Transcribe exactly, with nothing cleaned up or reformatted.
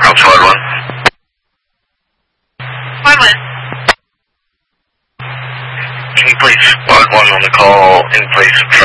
I'll squad one. Squad one. Can you please squad one on the call in place